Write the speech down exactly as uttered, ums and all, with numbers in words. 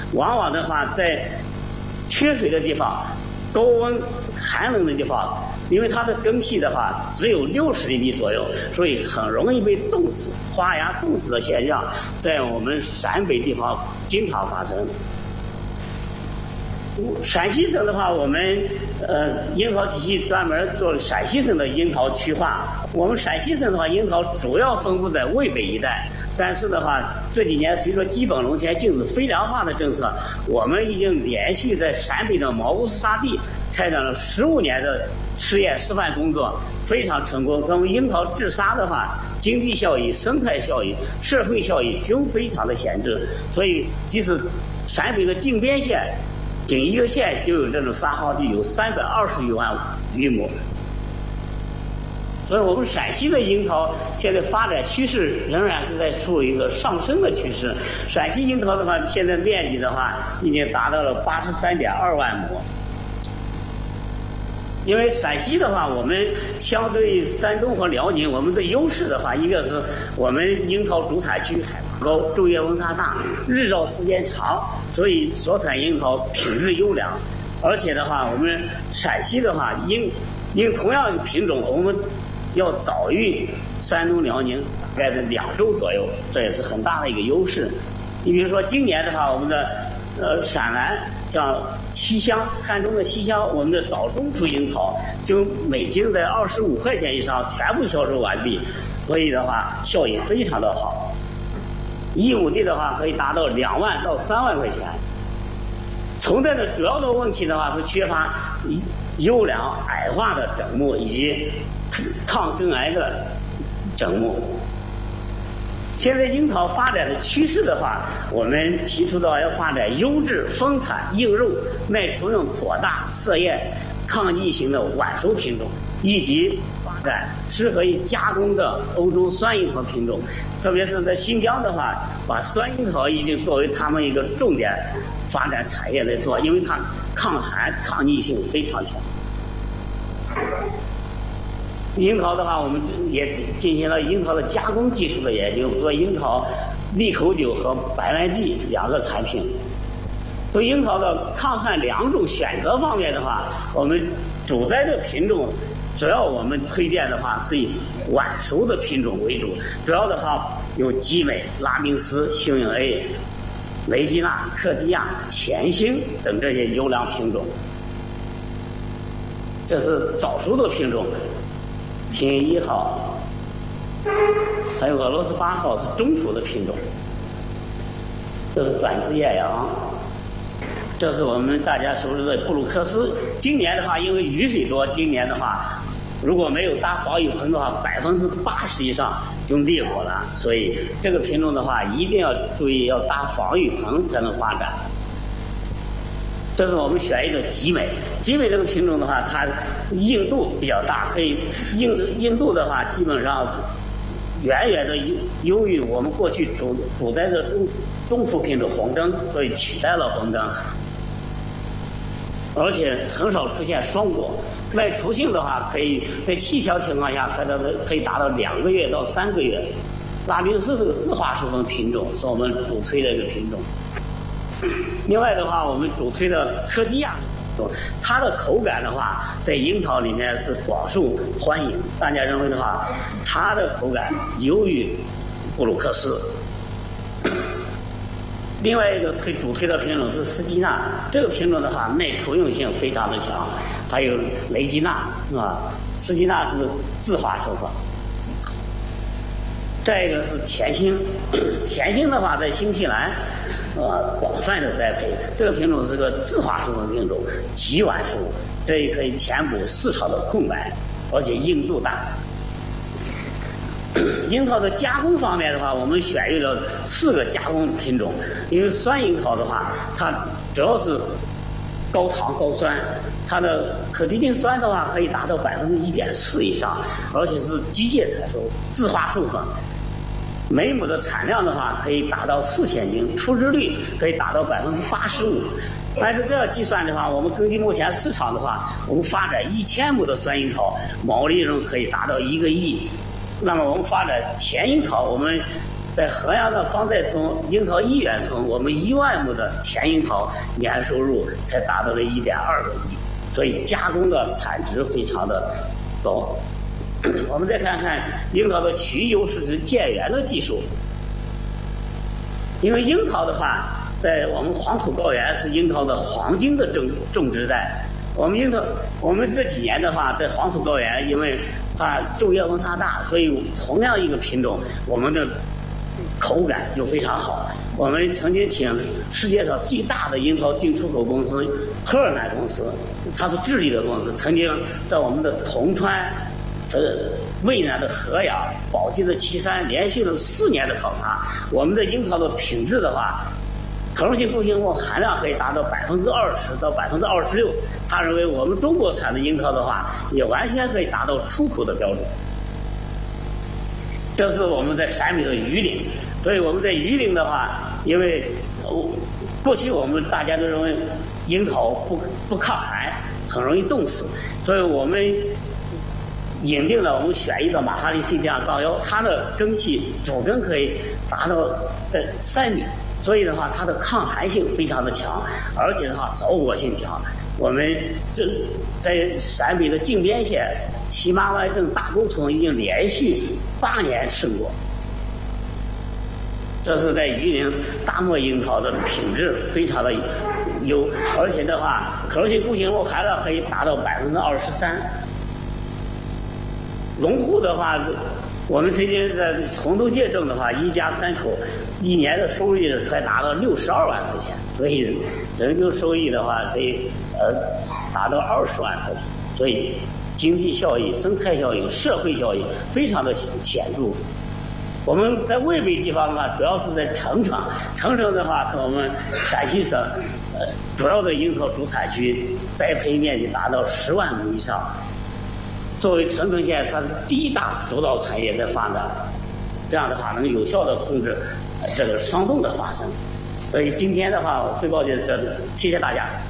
往往的话在缺水的地方、高温寒冷的地方，因为它的根系的话只有六十厘米左右，所以很容易被冻死，花芽冻死的现象在我们陕北地方经常发生。陕西省的话，我们呃樱桃体系专门做了陕西省的樱桃区划。我们陕西省的话，樱桃主要分布在渭北一带，但是的话，这几年随着基本农田禁止肥料化的政策，我们已经连续在陕北的毛乌斯沙地开展了十五年的试验示范工作，非常成功。咱们樱桃治沙的话，经济效益、生态效益、社会效益均非常的显著，所以即使陕北的靖边县。仅一个县就有这种沙耗地有三百二十余万余亩，所以我们陕西的樱桃现在发展趋势仍然是在处于一个上升的趋势。陕西樱桃的话，现在面积的话已经达到了八十三点二万亩。因为陕西的话，我们相对于山东和辽宁，我们的优势的话，一个是我们樱桃主产区海拔高，昼夜温差大，日照时间长，所以所产樱桃品质优良。而且的话，我们陕西的话，樱樱同样的品种，我们要早于山东、辽宁大概是两周左右，这也是很大的一个优势。你比如说今年的话，我们的呃陕南像西乡、汉中的西乡，我们的早中出樱桃就每斤在二十五块钱以上全部销售完毕，所以的话效益非常的好。一亩地的话可以达到两万到三万块钱。虫代的主要的问题的话是缺乏优良矮化的整木以及抗根癌的整木。现在樱桃发展的趋势的话，我们提出的话要发展优质、丰产、硬肉、耐虫用颇大、色艳、抗逆型的晚熟品种，以及发展适合于加工的欧洲酸樱桃品种。特别是在新疆的话，把酸樱桃已经作为他们一个重点发展产业来做，因为它抗寒、抗逆性非常强。樱桃的话，我们也进行了樱桃的加工技术的研究，做樱桃利口酒和白兰地两个产品。对樱桃的抗旱两种选择方面的话，我们主栽的品种，主要我们推荐的话是以晚熟的品种为主，主要的话有吉美、拉宾斯、幸运 A、雷吉娜、克迪亚、甜心等这些优良品种。这是早熟的品种。平一号，还有俄罗斯八号是中熟的品种。这是短枝艳阳，这是我们大家熟知的布鲁克斯。今年的话，因为雨水多，今年的话，如果没有搭防雨棚的话，百分之八十以上就裂果了。所以这个品种的话，一定要注意要搭防雨棚才能发展。这是我们选一个吉美，吉美这个品种的话，它硬度比较大，可以硬硬度的话，基本上远远的优于我们过去主主栽的中中熟品种红灯，所以取代了红灯，而且很少出现双果。耐除性的话，可以在气小情况下，可能可以达到两个月到三个月。拉宾斯是个自化授粉品种，是我们主推的一个品种。另外的话，我们主推的科迪亚，它的口感的话，在樱桃里面是广受欢迎。大家认为的话，它的口感优于布鲁克斯。另外一个推主推的品种是斯基纳，这个品种的话，耐除用性非常的强。还有雷吉娜，是吧？斯基纳是自化授粉。再一个是甜心，甜心的话在新西兰，呃，广泛的栽培。这个品种是个自化授粉品种，极晚熟，这也可以填补市场的空白，而且硬度大。樱桃的加工方面的话，我们选用了四个加工品种。因为酸樱桃的话，它主要是高糖高酸，它的可滴定酸的话可以达到百分之一点四以上，而且是机械采收、自化授粉。每亩的产量的话可以达到四千斤，出汁率可以达到百分之八十五。但是这样计算的话，我们根据目前市场的话，我们发展一千亩的酸樱桃，毛利润可以达到一个亿。那么我们发展甜樱桃，我们在在河阳的方寨村樱桃一园村，我们一万亩的甜樱桃年收入才达到了一点二个亿，所以加工的产值非常的高。我们再看看樱桃的区域优势是建园的技术，因为樱桃的话，在我们黄土高原是樱桃的黄金的种种植带。我们樱桃，我们这几年的话，在黄土高原，因为它昼夜温差大，所以同样一个品种，我们的口感就非常好。我们曾经请世界上最大的樱桃进出口公司科尔南公司，它是智利的公司，曾经在我们的铜川、这渭南的河阳、宝鸡的岐山连续了四年的考察，我们的樱桃的品质的话，可溶性固形物含量可以达到百分之二十到百分之二十六。他认为我们中国产的樱桃的话，也完全可以达到出口的标准。这是我们在陕北的榆林，所以我们在榆林的话，因为过去我们大家都认为樱桃不不抗寒，很容易冻死，所以我们引进了我们选一的马哈利 C D 二杠幺，它的蒸汽主蒸可以达到在三米。所以的话，它的抗寒性非常的强，而且的话着果性强。我们这在陕北的靖边县西马湾镇大沟村已经连续八年胜过。这是在榆林大漠樱桃的品质非常的优，而且的话，可溶性固形物含量可以达到百分之二十三。农户的话，我们曾经在红豆界镇的话，一家三口一年的收益可以达到六十二万块钱，所以人均收益的话可以呃达到二十万块钱，所以经济效益、生态效应、社会效应非常的显著。我们在渭北地方的话，主要是在澄城，澄城的话是我们陕西省呃主要的樱桃主产区，栽培面积达到十万亩以上。作为澄城县，它是第一大主导产业在发展，这样的话能有效的控制这个霜冻的发生。所以今天的话，我汇报就这里，谢谢大家。